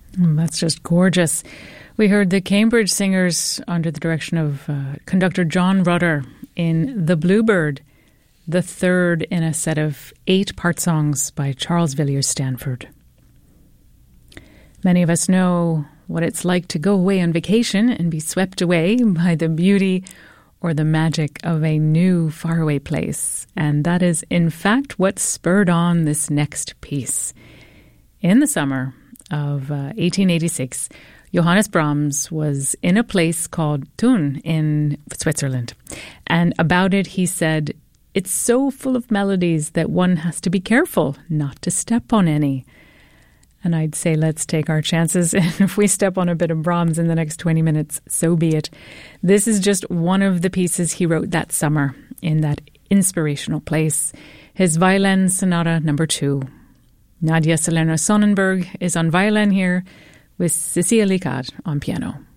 That's just gorgeous. We heard the Cambridge Singers under the direction of conductor John Rudder in The Bluebird, the third in a set of 8 part songs by Charles Villiers Stanford. Many of us know what it's like to go away on vacation and be swept away by the beauty or the magic of a new faraway place. And that is, in fact, what spurred on this next piece. In the summer of 1886, Johannes Brahms was in a place called Thun in Switzerland. And about it, he said, "It's so full of melodies that one has to be careful not to step on any." And I'd say let's take our chances. And if we step on a bit of Brahms in the next 20 minutes, so be it. This is just one of the pieces he wrote that summer in that inspirational place. His Violin Sonata No. 2. Nadia Salerno Sonnenberg is on violin here with Cecilia Licard on piano.